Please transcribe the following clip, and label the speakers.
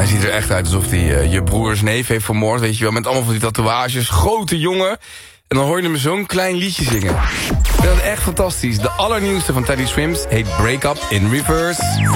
Speaker 1: ziet er echt uit alsof hij je broers neef heeft vermoord, weet je wel. Met allemaal van die tatoeages, grote jongen. En dan hoor je hem zo'n klein liedje zingen. Ik vind dat echt fantastisch. De allernieuwste van Teddy Swims heet Break Up in Reverse.